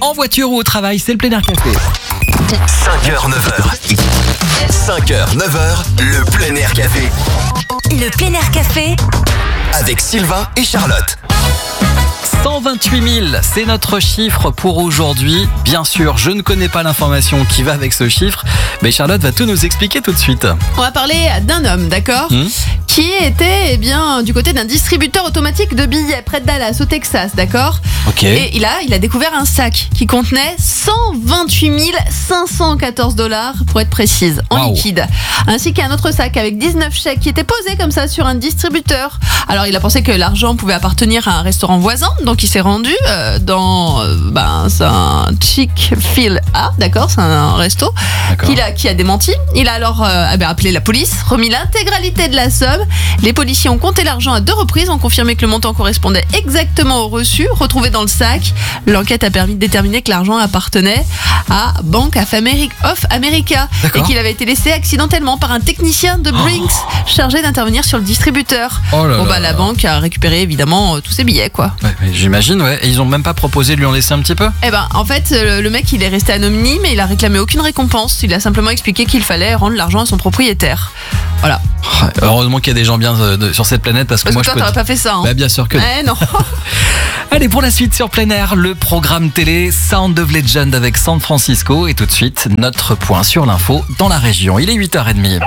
en voiture ou au travail, c'est le Plein Air Café. 5h, 9h. 5h, 9h, le Plein Air Café. Le Plein Air Café Avec Sylvain et Charlotte. 128 000, c'est notre chiffre pour aujourd'hui. Bien sûr, je ne connais pas l'information qui va avec ce chiffre, mais Charlotte va tout nous expliquer tout de suite. On va parler d'un homme, d'accord, qui était du côté d'un distributeur automatique de billets près de Dallas, au Texas, d'accord. Ok. Et il a découvert un sac qui contenait 128 514 $, pour être précise, en liquide. Ainsi qu'un autre sac avec 19 chèques qui étaient posés comme ça sur un distributeur. Alors il a pensé que l'argent pouvait appartenir à un restaurant voisin, donc il s'est rendu dans c'est un Chick-fil-A, d'accord, c'est un resto qui a démenti. Il a alors appelé la police, remis l'intégralité de la somme. Les policiers ont compté l'argent à 2 reprises, ont confirmé que le montant correspondait exactement au reçu retrouvé dans le sac. L'enquête a permis de déterminer que l'argent appartenait à Bank of America et qu'il avait été laissé accidentellement par un technicien de Brinks chargé d'intervenir sur le distributeur. La banque a récupéré évidemment tous ses billets, quoi. Ouais, j'imagine, ouais. Et ils ont même pas proposé de lui en laisser un petit peu ? En fait, le mec, il est resté anonyme et il a réclamé aucune récompense. Il a simplement expliqué qu'il fallait rendre l'argent à son propriétaire. Voilà. Heureusement qu'il y a des gens bien sur cette planète parce que moi toi, t'aurais pas fait ça. Hein. Bien sûr que non. Allez, pour la suite sur Plein Air, le programme télé Sound of Legend avec San Francisco. Et tout de suite, notre point sur l'info dans la région. Il est 8h30.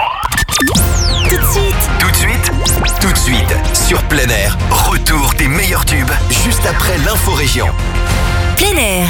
Tout de suite, sur Plein Air, retour des meilleurs tubes, juste après l'info-région. Plein Air.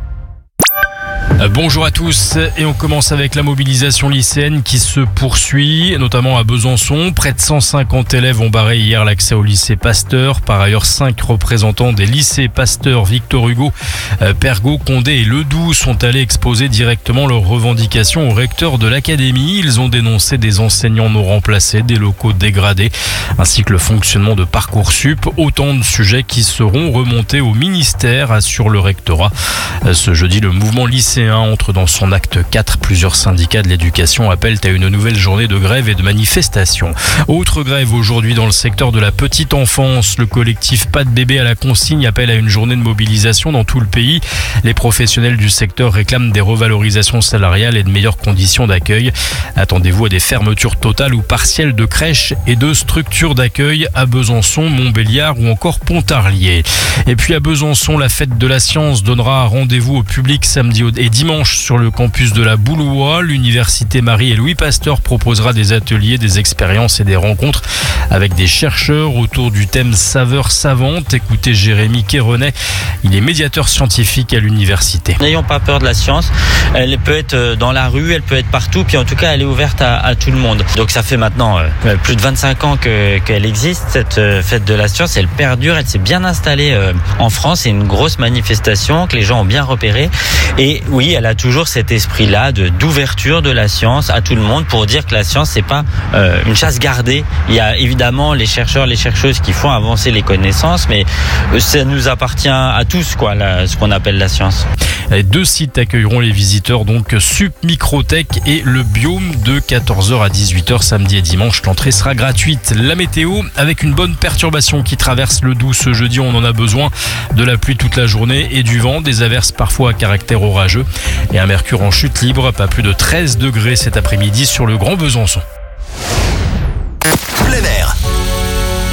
Bonjour à tous, et on commence avec la mobilisation lycéenne qui se poursuit, notamment à Besançon. Près de 150 élèves ont barré hier l'accès au lycée Pasteur. Par ailleurs, 5 représentants des lycées Pasteur, Victor Hugo, Pergaud, Condé et Ledoux sont allés exposer directement leurs revendications au recteur de l'académie. Ils ont dénoncé des enseignants non remplacés, des locaux dégradés, ainsi que le fonctionnement de Parcoursup. Autant de sujets qui seront remontés au ministère, assure le rectorat. Ce jeudi, le mouvement lycéen entre dans son acte 4. Plusieurs syndicats de l'éducation appellent à une nouvelle journée de grève et de manifestation. Autre grève aujourd'hui dans le secteur de la petite enfance. Le collectif Pas de bébé à la consigne appelle à une journée de mobilisation dans tout le pays. Les professionnels du secteur réclament des revalorisations salariales et de meilleures conditions d'accueil. Attendez-vous à des fermetures totales ou partielles de crèches et de structures d'accueil à Besançon, Montbéliard ou encore Pontarlier. Et puis à Besançon, la fête de la science donnera rendez-vous au public samedi et dimanche sur le campus de la Boulouois. L'université Marie et Louis Pasteur proposera des ateliers, des expériences et des rencontres avec des chercheurs autour du thème saveurs savantes. Écoutez Jérémy Kérenet, il est médiateur scientifique à l'université. N'ayons pas peur de la science, elle peut être dans la rue, elle peut être partout, puis en tout cas elle est ouverte à tout le monde. Donc ça fait maintenant plus de 25 ans qu'elle existe, cette fête de la science, elle perdure, elle s'est bien installée en France, c'est une grosse manifestation que les gens ont bien repérée. Et oui, elle a toujours cet esprit-là d'ouverture de la science à tout le monde pour dire que la science, c'est pas une chasse gardée. Il y a évidemment les chercheurs, les chercheuses qui font avancer les connaissances, mais ça nous appartient à tous, ce qu'on appelle la science. 2 sites accueilleront les visiteurs, donc Sup Microtech et le Biome de 14h à 18h samedi et dimanche. L'entrée sera gratuite. La météo, avec une bonne perturbation qui traverse le Doubs ce jeudi, on en a besoin. De la pluie toute la journée et du vent, des averses parfois à caractère orageux et un mercure en chute libre, pas plus de 13 degrés cet après-midi sur le Grand Besançon. Plein Air,